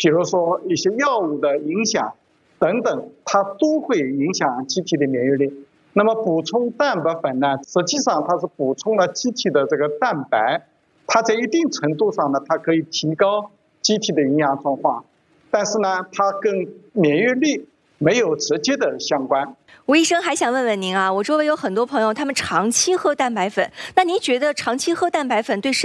比如说一些药物的影响等等，它都会影响机体的免疫力。那么补充蛋白粉呢，实际上它是补充了机体的这个蛋白，它在一定程度上呢，它可以提高机体的营养状况，但是呢，它跟免疫力没有直接的相关。 吴医生还想问问您啊，我周围有很多朋友，他们长期喝蛋白粉，那您觉得长期喝蛋白粉对身